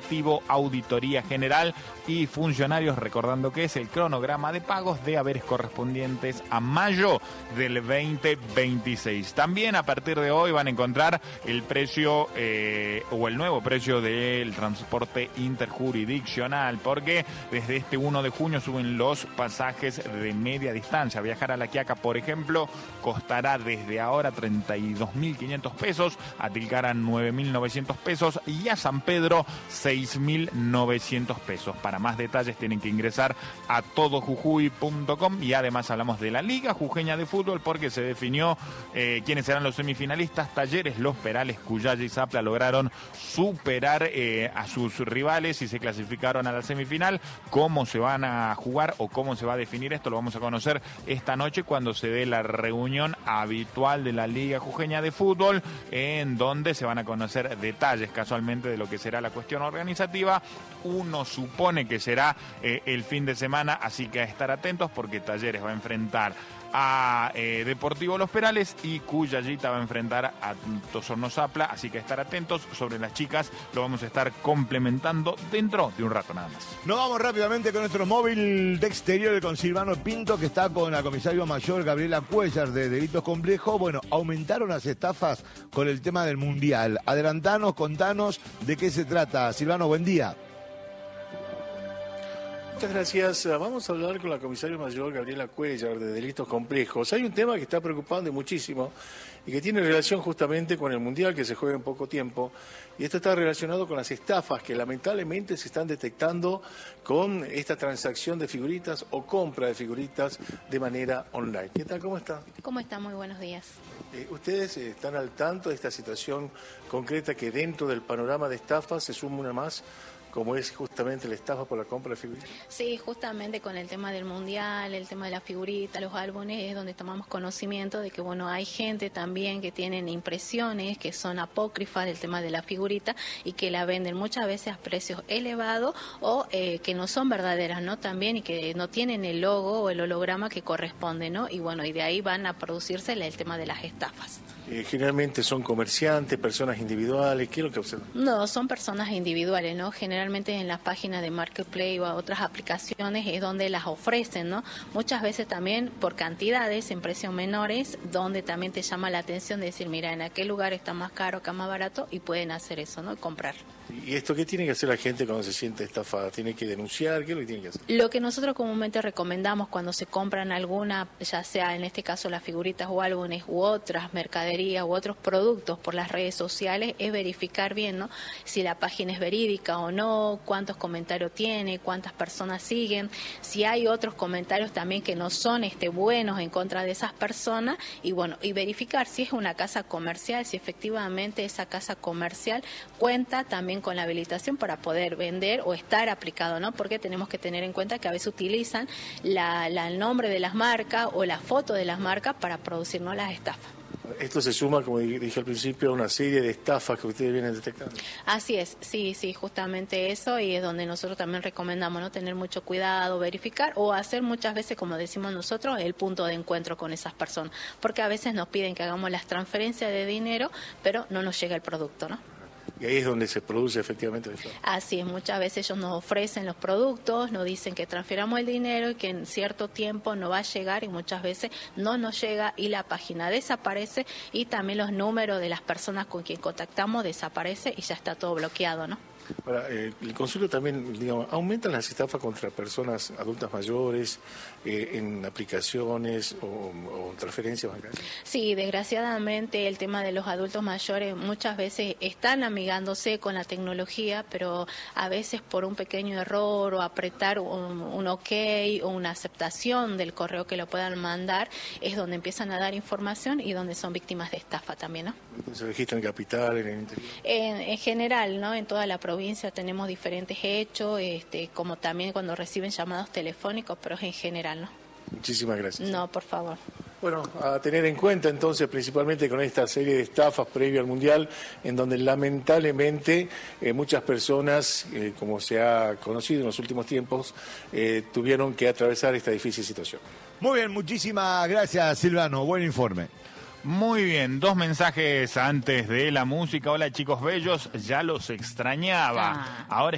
efectivo, auditoría general y funcionarios, recordando que es el cronograma de pagos de haberes correspondientes a mayo del 2026. También a partir de hoy van a encontrar el precio o el nuevo precio del transporte interjurisdiccional, porque desde este 1 de junio suben los pasajes de media distancia. Viajar a La Quiaca, por ejemplo, costará desde ahora 32.500 pesos, a Tilcara 9.900 pesos y a San Pedro 6.900 pesos. Para más detalles tienen que ingresar a todojujuy.com y además hablamos de la Liga Jujeña de Fútbol porque se definió quiénes serán los semifinalistas. Talleres, Los Perales, Cuyaya y Zapla lograron superar a sus rivales y se clasificaron a la semifinal. ¿Cómo se van a jugar o cómo se va a definir esto? Lo vamos a conocer esta noche cuando se dé la reunión habitual de la Liga Jujeña de Fútbol, en donde se van a conocer detalles casualmente de lo que será la cuestión organizativa. Uno supone que será el fin de semana, así que a estar atentos porque Talleres va a enfrentar a Deportivo Los Perales y Cuyayita va a enfrentar a Osorno Zapla, así que a estar atentos. Sobre las chicas lo vamos a estar complementando dentro de un rato nada más. Nos vamos rápidamente con nuestro móvil de exterior con Silvano Pinto, que está con la comisario mayor Gabriela Cuellar de Delitos Complejos. Bueno, aumentaron las estafas con el tema del Mundial. Adelantanos, contanos de qué se trata. Silvano, buen día. Muchas gracias. Vamos a hablar con la comisaria mayor Gabriela Cuellar de Delitos Complejos. Hay un tema que está preocupando muchísimo y que tiene relación justamente con el Mundial que se juega en poco tiempo. Y esto está relacionado con las estafas que lamentablemente se están detectando con esta transacción de figuritas o compra de figuritas de manera online. ¿Qué tal? ¿Cómo está? ¿Cómo está? Muy buenos días. ¿Ustedes están al tanto de esta situación concreta que dentro del panorama de estafas se suma una más, como es justamente la estafa por la compra de figuritas? Sí, justamente con el tema del Mundial, el tema de la figurita, los álbumes, es donde tomamos conocimiento de que, bueno, hay gente también que tienen impresiones que son apócrifas del tema de la figurita y que la venden muchas veces a precios elevados o que no son verdaderas, ¿no? También, y que no tienen el logo o el holograma que corresponde, ¿no? Y bueno, y de ahí van a producirse el tema de las estafas. Generalmente son comerciantes, personas individuales. ¿Qué es lo que observan? No, son personas individuales, ¿no? Generalmente en las páginas de Marketplace o a otras aplicaciones es donde las ofrecen, ¿no? Muchas veces también por cantidades, en precios menores, donde también te llama la atención de decir, mira, en aquel lugar está más caro, acá más barato, y pueden hacer eso, ¿no? Comprar. ¿Y esto qué tiene que hacer la gente cuando se siente estafada? ¿Tiene que denunciar? ¿Qué es lo que tiene que hacer? Lo que nosotros comúnmente recomendamos cuando se compran alguna, ya sea en este caso las figuritas o álbumes u otras mercaderías u otros productos por las redes sociales, es verificar bien, ¿no? Si la página es verídica o no, cuántos comentarios tiene, cuántas personas siguen, si hay otros comentarios también que no son buenos en contra de esas personas, y bueno, y verificar si es una casa comercial, si efectivamente esa casa comercial cuenta también con la habilitación para poder vender o estar aplicado, ¿no? Porque tenemos que tener en cuenta que a veces utilizan el nombre de las marcas o la foto de las marcas para producirnos las estafas. Esto se suma, como dije al principio, a una serie de estafas que ustedes vienen detectando. Así es, sí, justamente eso, y es donde nosotros también recomendamos, ¿no? Tener mucho cuidado, verificar o hacer muchas veces, como decimos nosotros, el punto de encuentro con esas personas, porque a veces nos piden que hagamos las transferencias de dinero, pero no nos llega el producto, ¿no? Y ahí es donde se produce efectivamente el fraude. Así es, muchas veces ellos nos ofrecen los productos, nos dicen que transfiramos el dinero y que en cierto tiempo no va a llegar, y muchas veces no nos llega y la página desaparece, y también los números de las personas con quien contactamos desaparece y ya está todo bloqueado, ¿no? Ahora, el consulado también, digamos, aumentan las estafas contra personas adultas mayores en aplicaciones o transferencias bancarias. Sí, desgraciadamente el tema de los adultos mayores muchas veces están amigándose con la tecnología, pero a veces por un pequeño error o apretar un OK o una aceptación del correo que lo puedan mandar, es donde empiezan a dar información y donde son víctimas de estafa también, ¿no? ¿Se registran en capital, en el interior? En general, ¿no? En toda la provincia tenemos diferentes hechos, como también cuando reciben llamados telefónicos, pero es en general, ¿no? Muchísimas gracias. No, por favor. Bueno, a tener en cuenta entonces, principalmente con esta serie de estafas previo al Mundial, en donde lamentablemente muchas personas, como se ha conocido en los últimos tiempos, tuvieron que atravesar esta difícil situación. Muy bien, muchísimas gracias, Silvano. Buen informe. Muy bien, 2 mensajes antes de la música. Hola chicos bellos, ya los extrañaba. Ahora